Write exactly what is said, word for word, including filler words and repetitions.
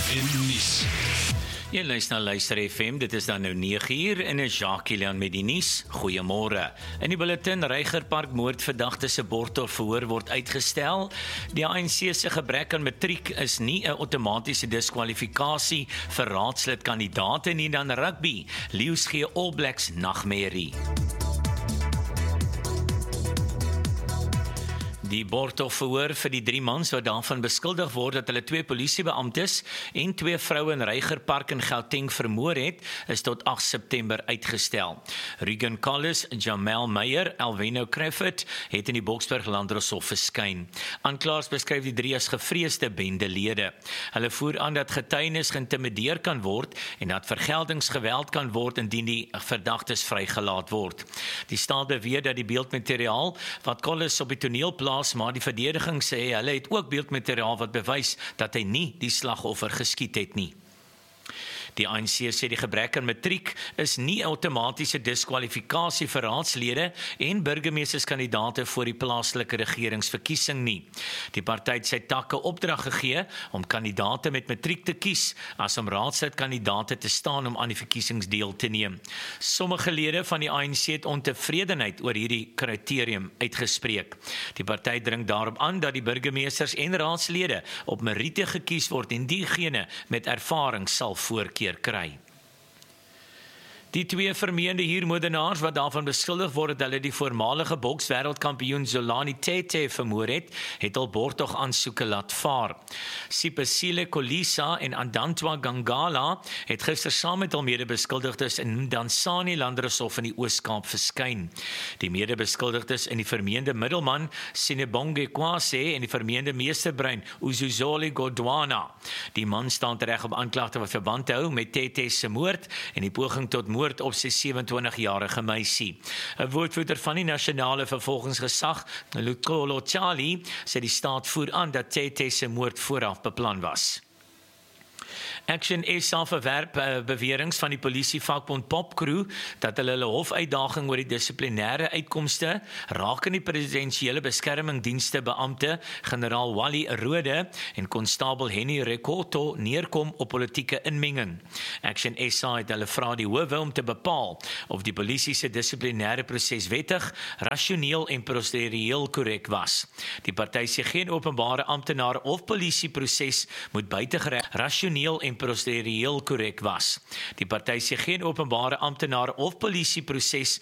F M nuus. Jy luister na Luister F M, dit is dan nou nege uur en is Jacques Kilian met die nuus. Goeiemôre. In die bulletin Reigerpark moordverdagte se borgtolverhoor word uitgestel. Die A N C se gebrek aan matriek is nie 'n outomatiese diskwalifikasie vir raadslidkandidaate nie. Dan rugby. Lions gee All Blacks nagmerrie. Die borgtolverhoor vir die drie mans wat daarvan beskuldig word dat hulle twee polisiebeamptes en twee vroue in Reigerpark in Gauteng vermoor het, is tot agt September uitgestel. Regan Collis, Jamel Meyer, Alvino Crawford het in die Boksburg Landdroshof verskyn. Aanklaers beskryf die drie as gevreesde bendelede. Hulle voer aan dat getuienis geïntimideer kan word en dat vergeldingsgeweld kan word indien die verdagtes vrygelaat word. Die staat beweer dat die beeldmateriaal wat Collis op die toneel plaas, maar die verdediging sê hulle het ook beeldmateriaal wat bewys dat hy nie die slagoffer geskiet het nie. Die A N C sê die gebrek aan matriek is nie 'n outomatiese diskwalifikasie vir raadslede en burgemeesterskandidaate vir die plaaslike regeringsverkiesing nie. Die party het sy takke opdrag gegee om kandidaate met matriek te kies as om raadslidkandidaate te staan om aan die verkiesings deel te neem. Sommige lede van die A N C het ontevredenheid oor hierdie kriterium uitgespreek. Die party dring daarop aan dat die burgemeesters en raadslede op meriete gekies word en diegene met ervaring sal voorkeur kry. Die twee vermeende huurmoordenaars wat daarvan beskuldig word dat hulle die voormalige bokswêreldkampioen Zolani Tete vermoor het, het al borgtog aansoeke laat vaar. Sipesile Kolisa en Andantwa Gangala het gister saam met hul medebeskuldigdes in Dansani Landdroshof in die Oos-Kaap verskyn. Die medebeskuldigdes in die vermeende middelman Sinebonge Kwase en die vermeende meesterbrein Uzuzoli Godwana. Die man staan tereg op aanklagte wat verband hou met Tete se moord en die poging tot moord op sy sewe-en-twintig-jarige meisie. 'n Woordvoerder van die nasionale vervolgingsgesag, Lukolo Chali, sê die staat voer aan dat Tete se moord vooraf beplan was. Action S A verwerp uh, beweringe van die polisievakbond Popcrew dat hulle hulle hofuitdaging oor die dissiplinêre uitkomste raak in die presidensiële beskermingdienste beampte generaal Wally Rode en konstabel Henny Rekoto neerkom op politieke inmenging. Action S A het hulle vra die howe om te bepaal of die polisie se dissiplinêre proses wettig, rasioneel en prosedureel korrek was. Die party sê geen openbare amptenaar of polisieproses moet buitengereg, rasioneel en prosedureel korrek was. Die party sê geen openbare amptenaar of polisieproses